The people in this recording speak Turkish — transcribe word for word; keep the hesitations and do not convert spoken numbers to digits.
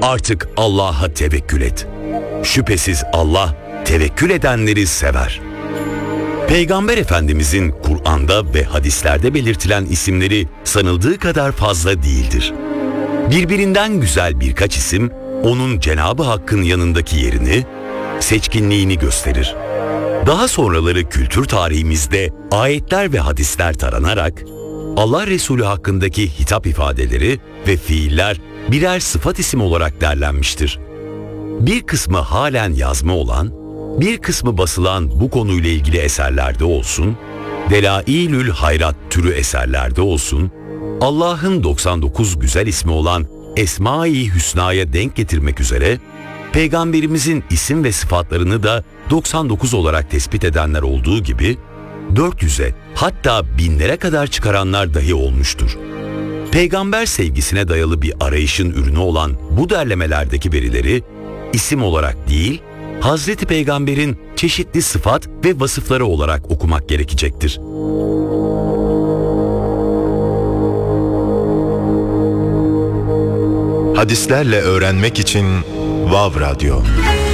Artık Allah'a tevekkül et. Şüphesiz Allah tevekkül edenleri sever. Peygamber Efendimizin Kur'an'da ve hadislerde belirtilen isimleri sanıldığı kadar fazla değildir. Birbirinden güzel birkaç isim, onun Cenab-ı Hakk'ın yanındaki yerini, seçkinliğini gösterir. Daha sonraları kültür tarihimizde ayetler ve hadisler taranarak, Allah Resulü hakkındaki hitap ifadeleri ve fiiller birer sıfat isim olarak derlenmiştir. Bir kısmı halen yazma olan, bir kısmı basılan bu konuyla ilgili eserlerde olsun, Delailül Hayrat türü eserlerde olsun, Allah'ın doksan dokuz güzel ismi olan Esma-i Hüsna'ya denk getirmek üzere, Peygamberimizin isim ve sıfatlarını da doksan dokuz olarak tespit edenler olduğu gibi, dört yüze hatta binlere kadar çıkaranlar dahi olmuştur. Peygamber sevgisine dayalı bir arayışın ürünü olan bu derlemelerdeki verileri, isim olarak değil, Hazreti Peygamber'in çeşitli sıfat ve vasıfları olarak okumak gerekecektir. Hadislerle öğrenmek için Vav Radyo.